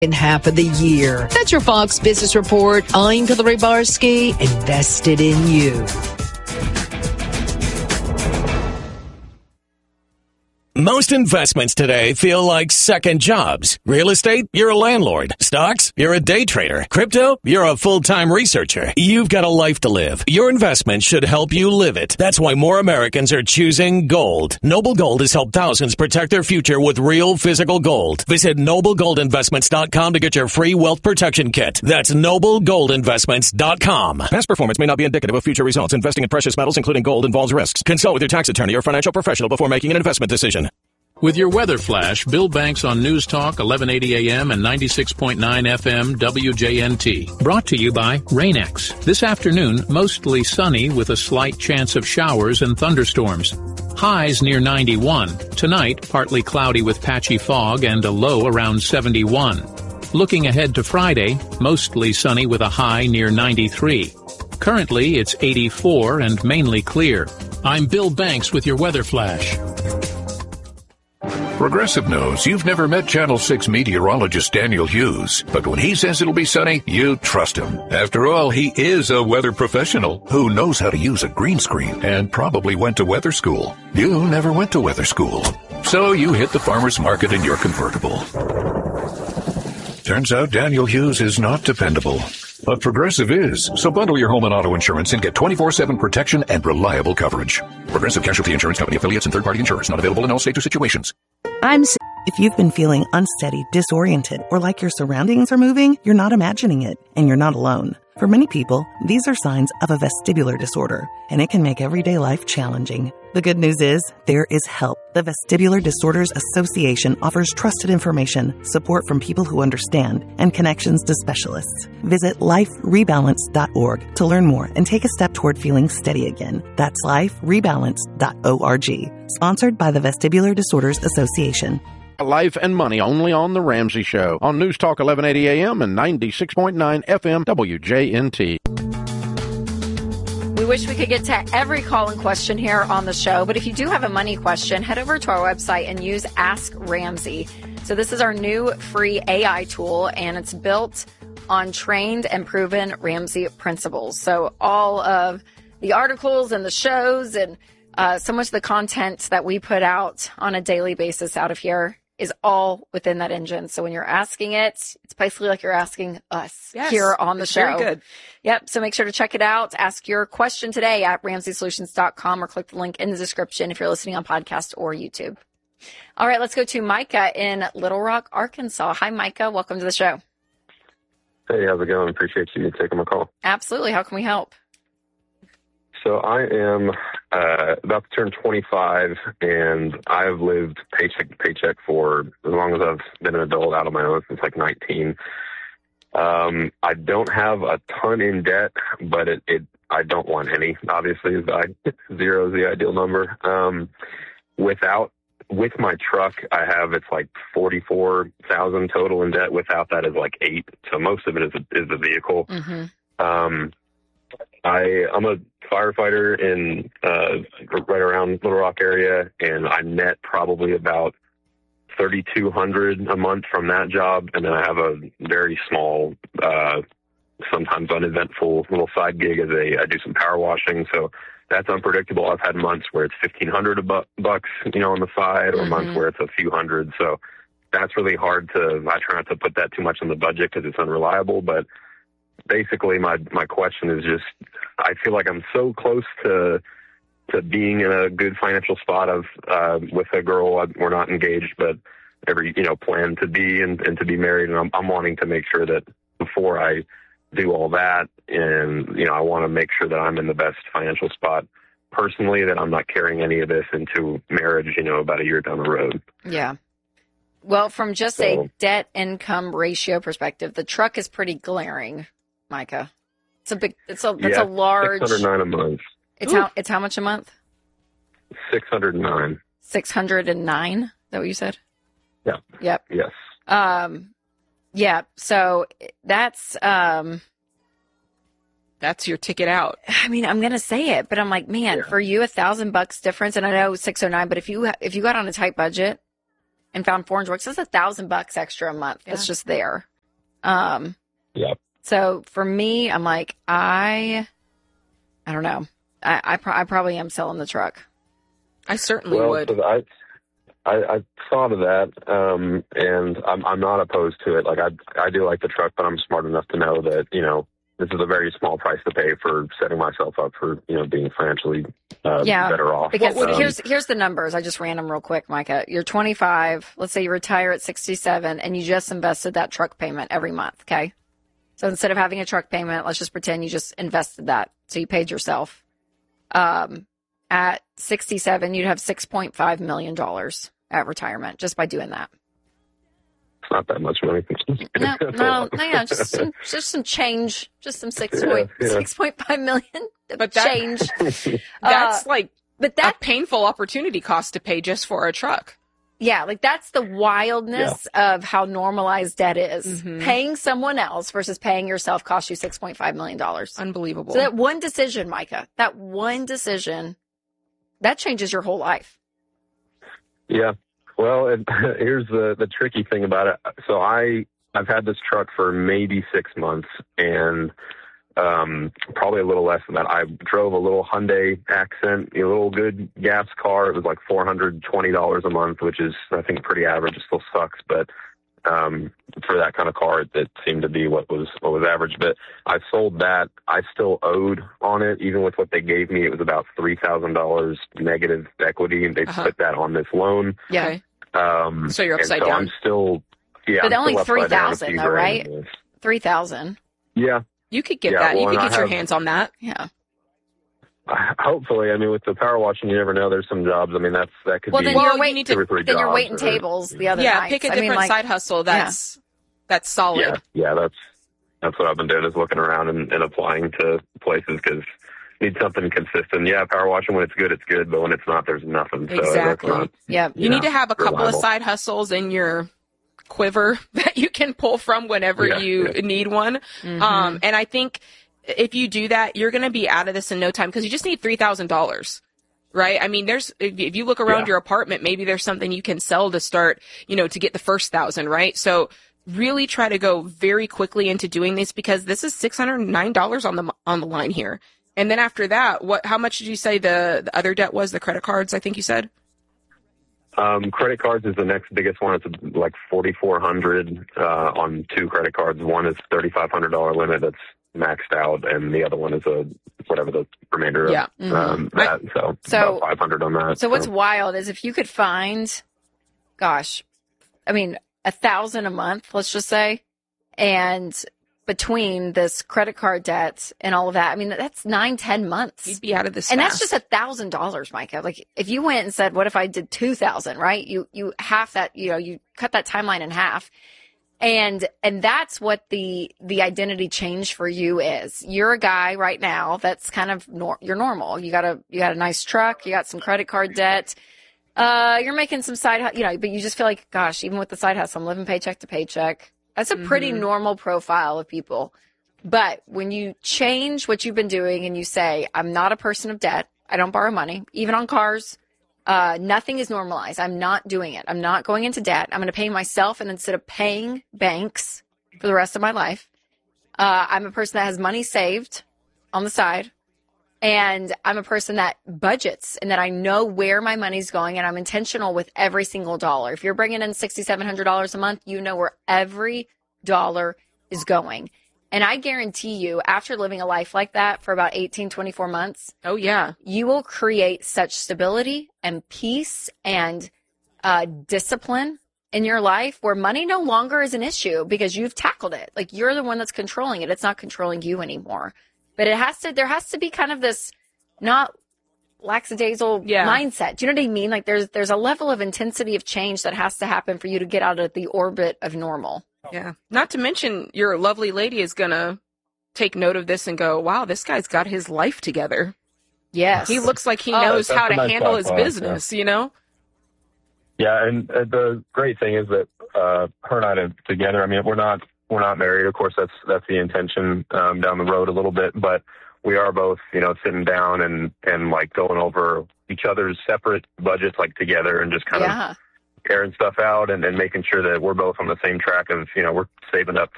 in half of the year. That's your Fox Business Report. I'm Hillary Barsky, invested in you. Most investments today feel like second jobs. Real estate, you're a landlord. Stocks, you're a day trader. Crypto, you're a full-time researcher. You've got a life to live. Your investment should help you live it. That's why more Americans are choosing gold. Noble Gold has helped thousands protect their future with real physical gold. Visit NobleGoldInvestments.com to get your free wealth protection kit. That's NobleGoldInvestments.com. Past performance may not be indicative of future results. Investing in precious metals, including gold, involves risks. Consult with your tax attorney or financial professional before making an investment decision. With your weather flash, Bill Banks on News Talk 1180 AM and 96.9 FM WJNT. Brought to you by Rain-X. This afternoon, mostly sunny with a slight chance of showers and thunderstorms. Highs near 91. Tonight, partly cloudy with patchy fog and a low around 71. Looking ahead to Friday, mostly sunny with a high near 93. Currently, it's 84 and mainly clear. I'm Bill Banks with your weather flash. Progressive knows you've never met Channel 6 meteorologist Daniel Hughes, but when he says it'll be sunny, you trust him. After all, he is a weather professional who knows how to use a green screen and probably went to weather school. You never went to weather school, so you hit the farmer's market in your convertible. Turns out Daniel Hughes is not dependable, but Progressive is. So bundle your home and auto insurance and get 24/7 protection and reliable coverage. Progressive Casualty Insurance Company affiliates and third-party insurers, not available in all states or situations. If you've been feeling unsteady, disoriented, or like your surroundings are moving, you're not imagining it, and you're not alone. For many people, these are signs of a vestibular disorder, and it can make everyday life challenging. The good news is, there is help. The Vestibular Disorders Association offers trusted information, support from people who understand, and connections to specialists. Visit liferebalance.org to learn more and take a step toward feeling steady again. That's liferebalance.org. Sponsored by the Vestibular Disorders Association. Life and Money only on The Ramsey Show on News Talk 1180 AM and 96.9 FM WJNT. We wish we could get to every call and question here on the show, but if you do have a money question, head over to our website and use Ask Ramsey. So this is our new free AI tool, and it's built on trained and proven Ramsey principles. So all of the articles and the shows and so much of the content that we put out on a daily basis out of here is all within that engine. So when you're asking it, it's basically like you're asking us here on the show. Very good. Yep. So make sure to check it out. Ask your question today at RamseySolutions.com or click the link in the description if you're listening on podcast or YouTube. All right, let's go to Micah in Little Rock, Arkansas. Hi, Micah. Welcome to the show. Hey, how's it going? Appreciate you taking my call. Absolutely. How can we help? So I am about to turn 25, and I've lived paycheck to paycheck for as long as I've been an adult out on my own since like 19. I don't have a ton in debt, but I don't want any. Obviously, zero is the ideal number. With my truck, it's like 44,000 total in debt. Without that is like 8. So most of it is the vehicle. Mm-hmm. I'm a firefighter in right around Little Rock area, and I net probably about $3,200 a month from that job, and then I have a very small, sometimes uneventful little side gig as I do some power washing. So that's unpredictable. I've had months where it's $1,500 bucks, on the side, or months where it's a few hundred. So that's really hard I try not to put that too much in the budget because it's unreliable, but basically, my question is just, I feel like I'm so close to being in a good financial spot with a girl. We're not engaged, but plan to be and to be married. And I'm wanting to make sure that before I do all that, and, I want to make sure that I'm in the best financial spot personally, that I'm not carrying any of this into marriage, about a year down the road. Yeah. Well, from just a debt income ratio perspective, the truck is pretty glaring, Micah. It's a large. $609 a month. It's how much a month? $609. 609? Is that what you said? Yeah. Yep. Yes. Yeah. So that's your ticket out. I mean, I'm going to say it, but I'm like, man, for you, $1,000 difference. And I know 609, but if you got on a tight budget and found $400, that's $1,000 extra a month. That's just there. Yeah. So for me, I'm like, I don't know. I probably am selling the truck. I certainly would. So I thought of that, and I'm not opposed to it. Like I do like the truck, but I'm smart enough to know that, you know, this is a very small price to pay for setting myself up for, you know, being financially better off. Because here's the numbers. I just ran them real quick, Micah. You're 25. Let's say you retire at 67, and you just invested that truck payment every month. Okay. So instead of having a truck payment, let's just pretend you just invested that. So you paid yourself. At 67, you'd have $6.5 million at retirement just by doing that. It's not that much money. No, just some change, just some 6.5 million but change. That's but a painful opportunity cost to pay just for a truck. Yeah, like that's the wildness of how normalized debt is. Mm-hmm. Paying someone else versus paying yourself costs you $6.5 million. Unbelievable. So that one decision, Micah, that changes your whole life. Yeah. Well, here's the tricky thing about it. So I've had this truck for maybe 6 months, and probably a little less than that. I drove a little Hyundai Accent, a little good gas car. It was like $420 a month, which is, I think, pretty average. It still sucks, but for that kind of car, it seemed to be what was average. But I sold that. I still owed on it, even with what they gave me. It was about $3,000 negative equity, and they put that on this loan. Yeah. So you're upside down. I'm still, but I'm only still $3,000 though, right? $3,000. Yeah. You could get that. Well, you could get your hands on that. Yeah. Hopefully, I mean, with the power washing, you never know. There's some jobs. I mean, that could be. Then you're waiting tables the other night. Pick a different side hustle. That's solid. Yeah, that's what I've been doing, is looking around and applying to places, because need something consistent. Yeah, power washing, when it's good, but when it's not, there's nothing. Exactly. So you need to have a couple of side hustles in your quiver that you can pull from whenever you need one. Mm-hmm. And I think if you do that, you're going to be out of this in no time, because you just need $3,000, right? I mean, if you look around your apartment, maybe there's something you can sell to start, to get the first 1,000, right? So really try to go very quickly into doing this, because this is $609 on the line here. And then after that, how much did you say the other debt was? The credit cards, I think you said? Credit cards is the next biggest one. It's like $4,400 on 2 credit cards. One is $3,500 limit that's maxed out, and the other one is whatever the remainder of that. So about $500 on that. So what's wild is if you could find, $1,000 a month, let's just say, and between this credit card debt and all of that, that's 9-10 months. You'd be out of this and fast. That's just $1,000, Micah. Like if you went and said, what if I did 2,000, right? You half that, you cut that timeline in half. And that's what the identity change for you is. You're a guy right now that's kind of you're normal. You got a nice truck, you got some credit card debt. You're making some side, but you just feel like, gosh, even with the side hustle, I'm living paycheck to paycheck. That's a pretty normal profile of people. But when you change what you've been doing and you say, I'm not a person of debt, I don't borrow money, even on cars, nothing is normalized. I'm not doing it. I'm not going into debt. I'm going to pay myself, and instead of paying banks for the rest of my life, I'm a person that has money saved on the side. And I'm a person that budgets, and that I know where my money's going, and I'm intentional with every single dollar. If you're bringing in $6,700 a month, you know where every dollar is going. And I guarantee you, after living a life like that for about 18, 24 months, you will create such stability and peace and discipline in your life where money no longer is an issue, because you've tackled it. Like, you're the one that's controlling it. It's not controlling you anymore. But there has to be kind of this not lackadaisical mindset. Do you know what I mean? Like there's a level of intensity of change that has to happen for you to get out of the orbit of normal. Yeah. Not to mention your lovely lady is going to take note of this and go, wow, this guy's got his life together. Yes. He looks like he knows how to handle his business, Yeah, and the great thing is that her and I are together. We're not married. Of course, that's the intention down the road a little bit, but we are both, sitting down and like going over each other's separate budgets, like together, and just kind of airing stuff out and making sure that we're both on the same track of, we're saving up